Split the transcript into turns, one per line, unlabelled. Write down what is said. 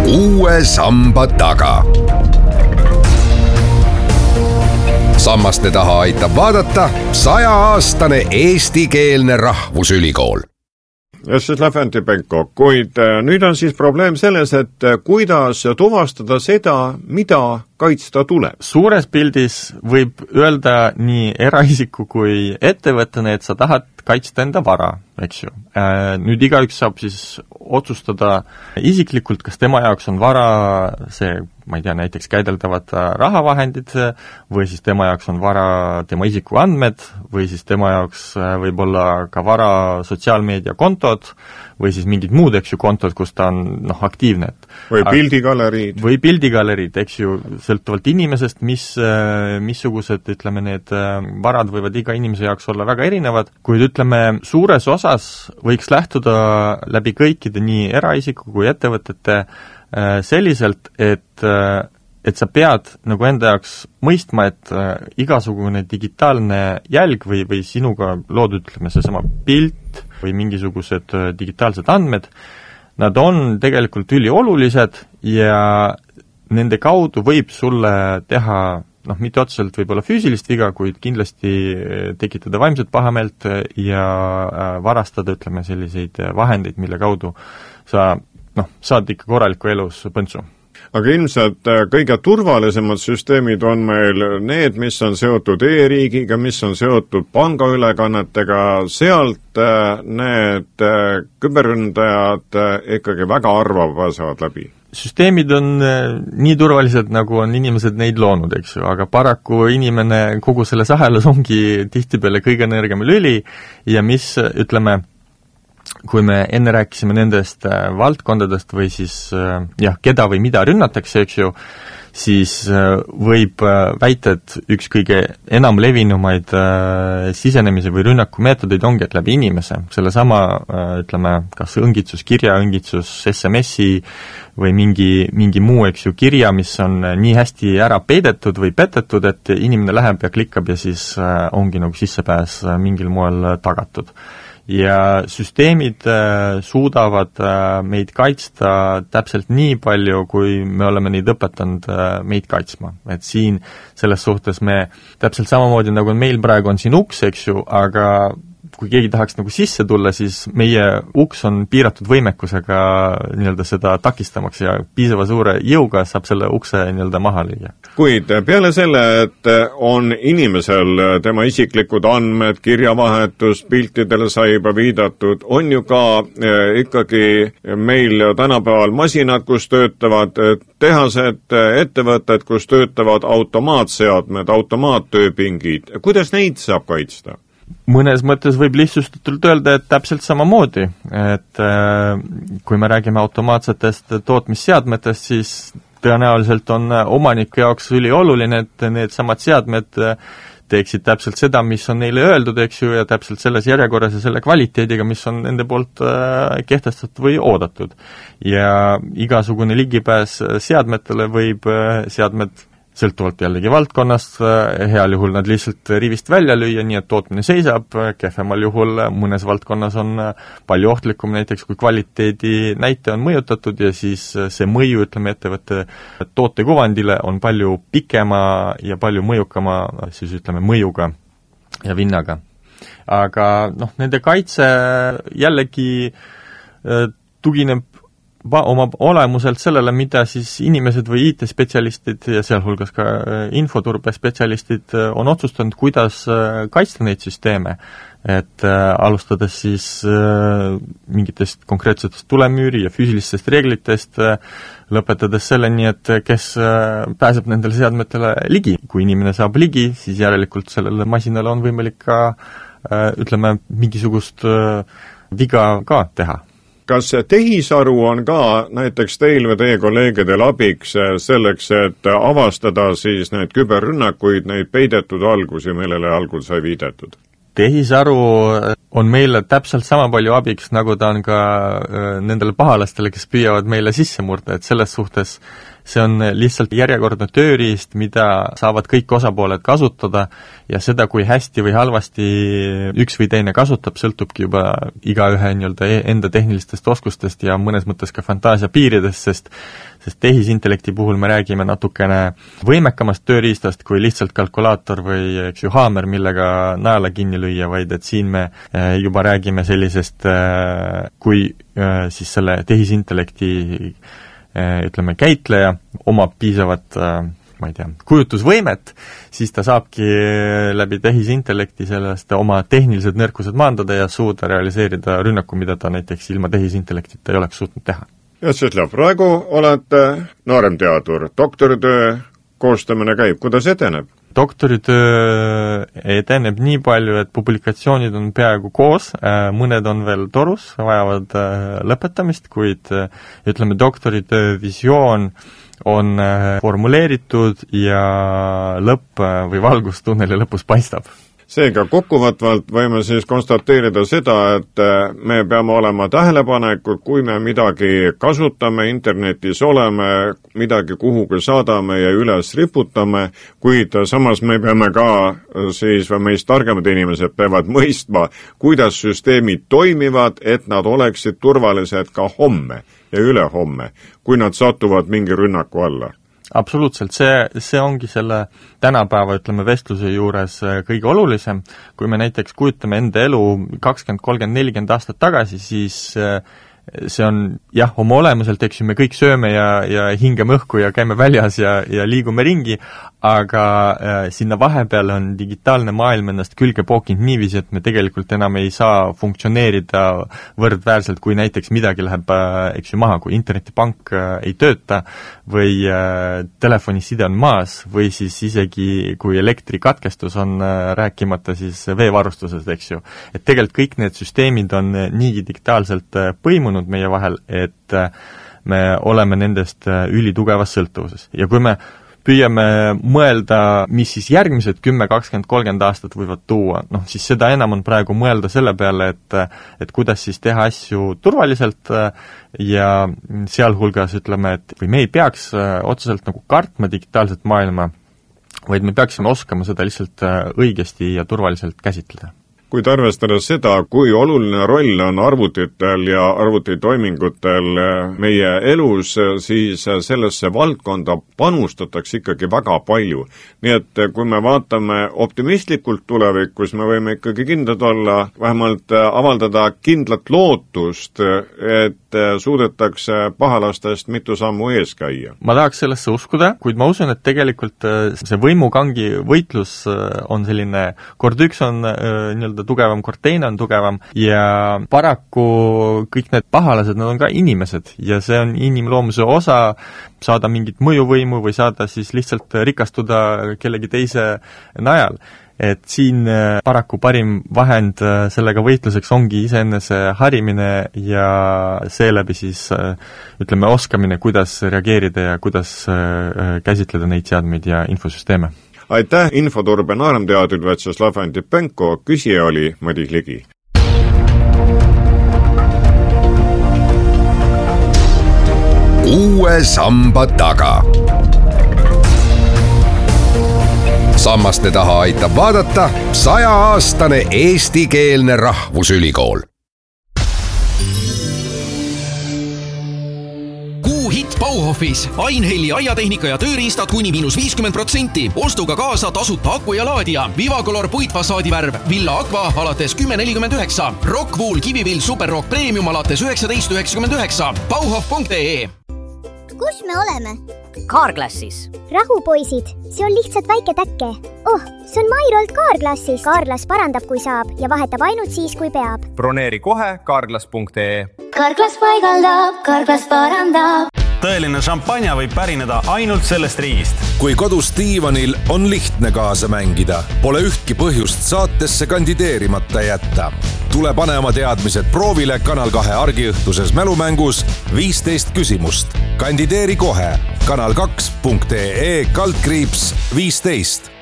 uue samba taga. Sammaste taha aitab vaadata 100-aastane eestikeelne rahvusülikool.
Jaroslav Antipenko, kuid nüüd on siis probleem selles, et kuidas tuvastada seda, mida kaitsta tuleb.
Suures pildis võib öelda nii eraisiku kui ettevõttena, et sa tahad kaitsta enda vara, eks ju. Nüüd igaüks saab siis otsustada isiklikult, kas tema jaoks on vara see, ma ei tea, näiteks käideldavad rahavahendid või siis tema jaoks on vara tema isikuandmed või siis tema jaoks võib olla ka vara sotsiaalmeediakontod või siis mingid muud, eks ju, kontod, kus ta on aktiivne.
Või pildigaleriid.
Või pildigaleriid, eks ju, sõltuvalt inimesest, missugused, ütleme, need varad võivad iga inimese jaoks olla väga erinevad, kuid ütleme, suures osas võiks lähtuda läbi kõikide nii eraisiku kui ettevõtete selliselt, et sa pead nagu enda jaoks mõistma, et igasugune digitaalne jälg või sinuga loodud, ütleme, seesama pilt või mingisugused digitaalsed andmed, nad on tegelikult üliolulised ja nende kaudu võib sulle teha mitte otseselt võib-olla füüsilist viga, kuid kindlasti tekitada vaimset pahameelt ja varastada, ütleme, selliseid vahendeid, mille kaudu sa saad ikka korraliku elus põntsu.
Aga ilmselt kõige turvalisemad süsteemid on meil need, mis on seotud e-riigiga, mis on seotud pangaülekannetega, sealt need küberründajad ikkagi väga harva pääsevad läbi.
Süsteemid on nii turvalised, nagu on inimesed neid loonud, eks ju, aga paraku inimene kogu selles ahelas ongi tihtipeale kõige nõrgem lüli ja mis, ütleme, kui me enne rääkisime nendest valdkondadest või siis keda või mida rünnatakse, eks ju, siis võib väita, et üks kõige enam levinumaid sisenemise või rünnakumeetodeid ongi, et läbi inimese. Sellesama, ütleme, kas õngitsus, kirjaõngitsus, SMS-i või mingi muu, eks ju, kirja, mis on nii hästi ära peidetud või petetud, et inimene läheb ja klikkab ja siis ongi nagu sissepääs mingil moel tagatud. Ja süsteemid suudavad meid kaitsta täpselt nii palju, kui me oleme neid õpetanud meid kaitsma. Et siin selles suhtes me täpselt samamoodi, nagu meil praegu on siin uks, eks ju, aga kui keegi tahaks nagu sisse tulla, siis meie uks on piiratud võimekusega nii-öelda seda takistamaks ja piisava suure jõuga saab selle ukse nii-öelda maha lüüa.
Kuid peale selle, et on inimesel tema isiklikud andmed, kirjavahetus, piltidele sai juba viidatud, on ju ka ikkagi meil tänapäeval masinad, kus töötavad tehased, ettevõtted, kus töötavad automaatseadmed, automaattööpingid. Kuidas neid saab kaitsta?
Mõnes mõttes võib lihtsustatult öelda, et täpselt samamoodi, et kui me räägime automaatsetest tootmisseadmetest, siis tõenäoliselt on omaniku jaoks ülioluline, et need samad seadmed teeksid täpselt seda, mis on neile öeldud, eks ju, ja täpselt selles järjekorras ja selle kvaliteediga, mis on nende poolt kehtestatud või oodatud. Ja igasugune ligipääs seadmetele võib seadmed sõltuvalt jällegi valdkonnast, heal juhul nad lihtsalt rivist välja lüüa, nii et tootmine seisab, kehvemal juhul mõnes valdkonnas on palju ohtlikum, näiteks kui kvaliteedi näite on mõjutatud ja siis see mõju, ütleme, ettevõtte tootekuvandile on palju pikema ja palju mõjukama, siis ütleme, mõjuga ja vinnaga. Aga nende kaitse jällegi tugineb oma olemuselt sellele, mida siis inimesed või IT-spetsialistid ja sealhulgas ka infoturbespetsialistid on otsustanud, kuidas kaitsta neid süsteeme. Et alustades siis mingitest konkreetsetest tulemüüri ja füüsilistest reeglitest, lõpetades selleni, et kes pääseb nendele seadmetele ligi. Kui inimene saab ligi, siis järelikult sellele masinale on võimalik ka, ütleme, mingisugust viga ka teha.
Kas tehisaru on ka näiteks teil või teie kolleegidel abiks selleks, et avastada siis need küberrünnakuid, neid peidetud algusi, millele algul sai viidetud?
Tehisaru on meile täpselt sama palju abiks, nagu ta on ka nendele pahalastele, kes püüavad meile sisse murda, et selles suhtes see on lihtsalt järjekordne tööriist, mida saavad kõik osapooled kasutada ja seda, kui hästi või halvasti üks või teine kasutab, sõltubki juba igaühe nii-öelda enda tehnilistest oskustest ja mõnes mõttes ka fantaasia piiridest, sest sest tehisintellekti puhul me räägime natukene võimekamast tööriistast kui lihtsalt kalkulaator või eks ju haamer, millega naela kinni lüüa, vaid et siin me juba räägime sellisest, kui siis selle tehisintellekti ütleme, käitleja omab piisavat ma ei tea, kujutusvõimet, siis ta saabki läbi tehisintellekti sellest oma tehnilised nõrkused maandada ja suuda realiseerida rünnaku, mida ta näiteks ilma tehisintellektita ei oleks suutnud teha.
Jatselav, praegu olete nooremteadur, doktoritöö koostamine käib, kuidas edeneb?
Doktoritöö edeneb nii palju, et publikatsioonid on peaaegu koos, mõned on veel torus, vajavad lõpetamist, kuid ütleme, doktoritöö visioon on formuleeritud ja lõpp või valgus tunneli lõpus paistab.
Seega kokkuvõtvalt võime siis konstateerida seda, et me peame olema tähelepanekud, kui me midagi kasutame, internetis oleme, midagi kuhugi saadame ja üles riputame, kuid samas me peame ka siis, või meist targemad inimesed peavad mõistma, kuidas süsteemid toimivad, et nad oleksid turvalised ka homme ja ülehomme, kui nad satuvad mingi rünnaku alla.
Absoluutselt, see ongi selle tänapäeva, ütleme, vestluse juures kõige olulisem. Kui me näiteks kujutame enda elu 20, 30, 40 aastat tagasi, siis see on jah, oma olemuselt, eks ju, me kõik sööme ja hingame õhku ja käime väljas ja liigume ringi, aga sinna vahepeal on digitaalne maailm ennast külge pookinud niiviisi, et me tegelikult enam ei saa funktsioneerida võrdväärselt, kui näiteks midagi läheb, eks ju, maha, kui internetipank ei tööta või telefoniside on maas või siis isegi kui elektrikatkestus on, rääkimata siis veevarustusest, eks ju. Et tegelikult kõik need süsteemid on nii digitaalselt põimunud meie vahel, et me oleme nendest ülitugevas sõltuvuses. Ja kui me püüame mõelda, mis siis järgmised 10, 20, 30 aastat võivad tuua, siis seda enam on praegu mõelda selle peale, et kuidas siis teha asju turvaliselt ja sealhulgas ütleme, et või me ei peaks otseselt nagu kartma digitaalset maailma, vaid me peaksime oskama seda lihtsalt õigesti ja turvaliselt käsitleda.
Kuid arvestades seda, kui oluline roll on arvutitel ja arvutitoimingutel meie elus, siis sellesse valdkonda panustatakse ikkagi väga palju. Nii et kui me vaatame optimistlikult tulevikus, me võime ikkagi kindlad olla, vähemalt avaldada kindlat lootust, et suudetakse pahalastest mitu sammu ees käia.
Ma tahaks sellesse uskuda, kuid ma usun, et tegelikult see võimukangi võitlus on selline, kord üks on nii-öelda tugevam, kord teine on tugevam ja paraku kõik need pahalased, nad on ka inimesed ja see on inimloomuse osa saada mingit mõjuvõimu või saada siis lihtsalt rikastuda kellegi teise najal. Et siin paraku parim vahend sellega võitluseks ongi iseennese harimine ja seeläbi siis ütleme oskamine, kuidas reageerida ja kuidas käsitleda neid seadmeid ja infosüsteeme.
Aitäh, Infoturbe nooremteadur Vjatšeslav Antipenko, küsija oli Madis Ligi.
Uue samba taga. Sammaste taha aitab vaadata 100-aastane eestikeelne rahvusülikool.
Bauhofis Einhelli aiatehnika ja tööriistad kuni –50%. Ostuga kaasa tasuta aku ja laadija. Vivacolor puitfassaadivärv Villa Aqua alates 10,49. Rockwool Kivivill Superrock Premium alates 19,99. Bauhof.ee.
Kus me oleme?
Carglassis.
Rahu, poisid, see on lihtsalt väike täkke. See on Mairolt Carglassis. Carglass parandab, kui saab ja vahetab ainult siis, kui peab.
Broneeri kohe carglass.ee.
Carglass paigaldab, Carglass parandab.
Tõeline šampanja võib pärineda ainult sellest riigist.
Kui kodus diivanil on lihtne kaasa mängida, pole ühtki põhjust saatesse kandideerimata jätta. Tule pane oma teadmised proovile Kanal 2 argiõhtuses mälumängus 15 küsimust. Kandideeri kohe kanal2.ee/15.